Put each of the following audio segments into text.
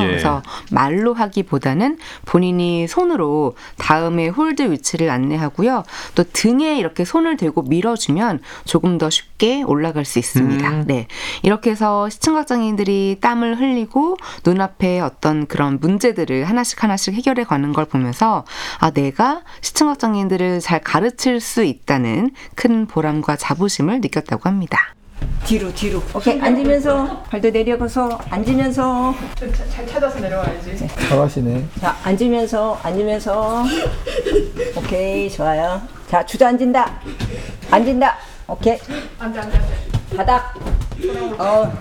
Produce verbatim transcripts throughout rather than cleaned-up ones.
예. 그래서 말로 하기보다는 본인이 손으로 다음에 홀드 위치를 안내하고요. 또 등에 이렇게 손을 대고 밀어주면 조금 더 쉽게 올라갈 수 있습니다. 음. 네, 이렇게 해서 시청각장애인들이 땀을 흘리고 눈앞에 어떤 그런 문제들을 하나씩 하나씩 해결해 가는 걸 보면서 아, 내가 시청각장애인들을 잘 가르칠 수 있다는 큰 보람과 자부심을 느꼈다고 합니다. 뒤로 뒤로. 오케이, 앉으면서 발도 내려가서 앉으면서 잘 찾아서 내려와야지. 네. 잘하시네. 자, 앉으면서 앉으면서. 오케이, 좋아요. 자, 주저앉는다. 앉는다. 오케이. 앉아 앉아. 바닥. 어.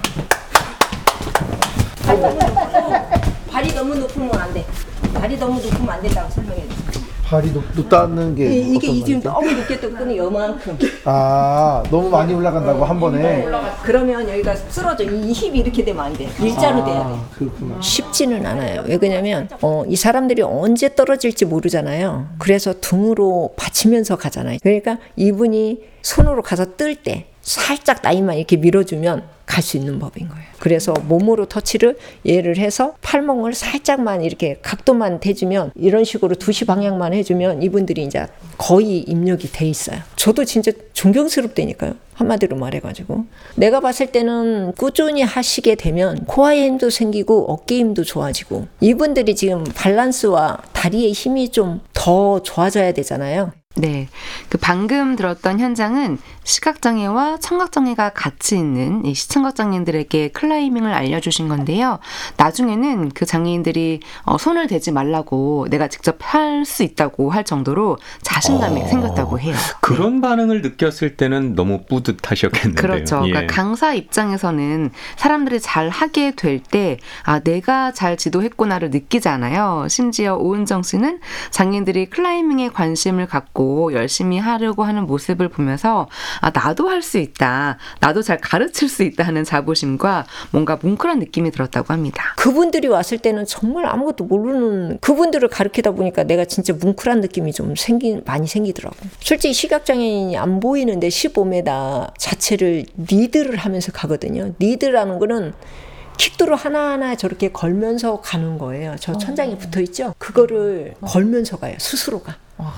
발이 너무 높으면, 발이 너무 높으면 안 돼. 발이 너무 높으면 안 된다고 설명해 주세요. 발이 높, 높다는 게 이, 이게 어떤 지금 말이죠? 너무 높게 떴더니 요만큼. 아, 너무 많이 올라간다고 한 번에. 그러면 여기가 쓰러져. 이 힙이 이렇게 되면 안 돼. 일자로 아, 돼야 돼. 그렇구나. 쉽지는 않아요. 왜 그러냐면 어, 이 사람들이 언제 떨어질지 모르잖아요. 그래서 등으로 받치면서 가잖아요. 그러니까 이분이 손으로 가서 뜰 때 살짝 나이만 이렇게 밀어주면 갈 수 있는 법인 거예요. 그래서 몸으로 터치를 얘를 해서 팔목을 살짝만 이렇게 각도만 대주면 이런 식으로 두시 방향만 해주면 이분들이 이제 거의 입력이 돼 있어요. 저도 진짜 존경스럽다니까요. 한마디로 말해가지고 내가 봤을 때는 꾸준히 하시게 되면 코어의 힘도 생기고 어깨 힘도 좋아지고 이분들이 지금 밸런스와 다리의 힘이 좀 더 좋아져야 되잖아요. 네, 그 방금 들었던 현장은 시각장애와 청각장애가 같이 있는 이 시청각장애인들에게 클라이밍을 알려주신 건데요. 나중에는 그 장애인들이 어, 손을 대지 말라고 내가 직접 할 수 있다고 할 정도로 자신감이 어, 생겼다고 해요. 그런 네. 반응을 느꼈을 때는 너무 뿌듯하셨겠는데요. 그렇죠. 예. 그러니까 강사 입장에서는 사람들이 잘 하게 될 때 아, 내가 잘 지도했구나를 느끼잖아요. 심지어 오은정 씨는 장애인들이 클라이밍에 관심을 갖고 열심히 하려고 하는 모습을 보면서 아, 나도 할 수 있다. 나도 잘 가르칠 수 있다 하는 자부심과 뭔가 뭉클한 느낌이 들었다고 합니다. 그분들이 왔을 때는 정말 아무것도 모르는 그분들을 가르치다 보니까 내가 진짜 뭉클한 느낌이 좀 생기, 많이 생기더라고요. 솔직히 시각장애인이 안 보이는데 십오 미터 자체를 리드를 하면서 가거든요. 리드라는 거는 킥도를 하나하나 저렇게 걸면서 가는 거예요. 저 천장에 붙어있죠? 그거를 걸면서 가요. 스스로가.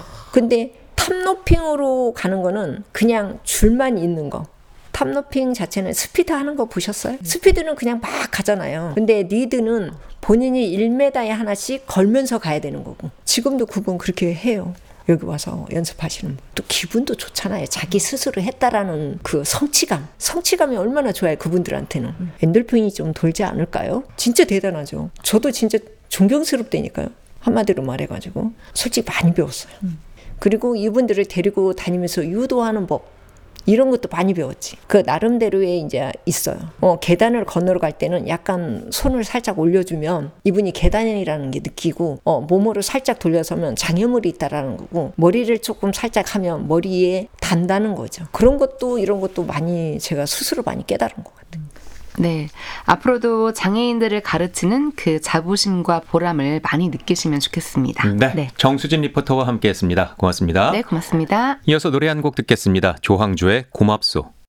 근데 탑로핑으로 가는 거는 그냥 줄만 있는 거. 탑로핑 자체는 스피드 하는 거 보셨어요? 스피드는 그냥 막 가잖아요. 근데 리드는 본인이 일 미터에 하나씩 걸면서 가야 되는 거고. 지금도 그분 그렇게 해요. 여기 와서 연습하시는 분. 또 기분도 좋잖아요. 자기 스스로 했다라는 그 성취감. 성취감이 얼마나 좋아요. 그분들한테는. 엔돌핀이 좀 돌지 않을까요? 진짜 대단하죠. 저도 진짜 존경스럽다니까요. 한마디로 말해가지고. 솔직히 많이 배웠어요. 그리고 이분들을 데리고 다니면서 유도하는 법. 이런 것도 많이 배웠지. 그 나름대로의 이제 있어요. 어, 계단을 건너러 갈 때는 약간 손을 살짝 올려주면 이분이 계단이라는 게 느끼고, 어, 몸으로 살짝 돌려서면 장애물이 있다라는 거고, 머리를 조금 살짝 하면 머리에 단다는 거죠. 그런 것도 이런 것도 많이 제가 스스로 많이 깨달은 것 같아요. 네, 앞으로도 장애인들을 가르치는 그 자부심과 보람을 많이 느끼시면 좋겠습니다. 네, 네. 정수진 리포터와 함께했습니다. 고맙습니다. 네, 고맙습니다. 이어서 노래 한 곡 듣겠습니다. 조항조의 고맙소.